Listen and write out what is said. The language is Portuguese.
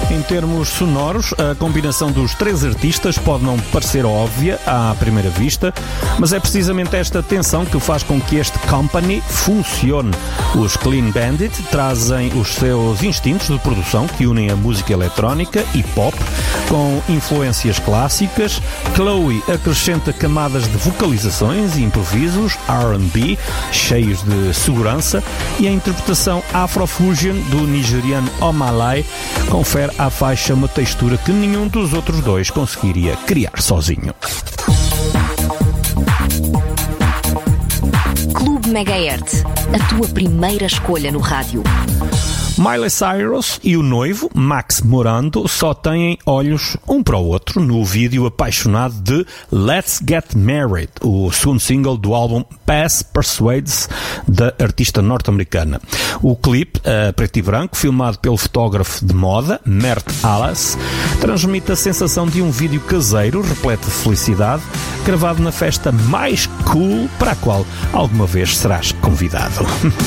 Em termos sonoros, a combinação dos três artistas pode não parecer óbvia à primeira vista, mas é precisamente esta tensão que faz com que este company funcione. Os Clean Bandit trazem os seus instintos de produção que unem a música eletrónica e pop com influências clássicas. Chloe acrescenta camadas de vocalizações e improvisos R&B cheios de segurança, e a interpretação Afrofusion do nigeriano Omalay confere à faixa uma textura que nenhum dos outros dois conseguiria criar sozinho. Clube Megahertz, a tua primeira escolha no rádio. Miley Cyrus e o noivo, Max Morando, só têm olhos um para o outro no vídeo apaixonado de Let's Get Married, o segundo single do álbum Pass Persuades, da artista norte-americana. O clipe, a preto e branco, filmado pelo fotógrafo de moda, Mert Alas, transmite a sensação de um vídeo caseiro, repleto de felicidade, gravado na festa mais cool para a qual alguma vez serás convidado.